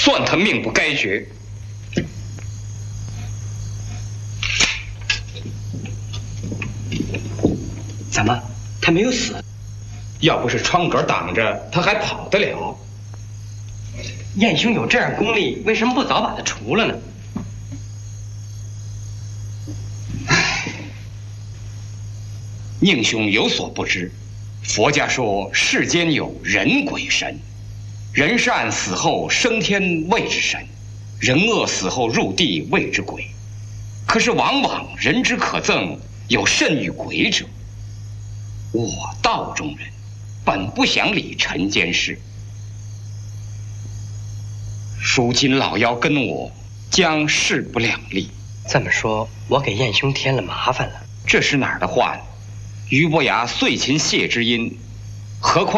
算他命不该绝。 怎么，他没有死？ 要不是窗格挡着，他还跑得了。 燕兄有这样功力，为什么不早把他除了呢？ 宁兄有所不知，佛家说世间有人鬼神，人善死后升天谓之神，人恶死后入地谓之鬼。可是往往人之可憎，有甚于鬼者。我道中人，本不想理尘间事。如今老妖跟我，将势不两立。 这么说，我给燕兄添了麻烦了。 这是哪儿的话呢？俞伯牙遂擒谢知音，何况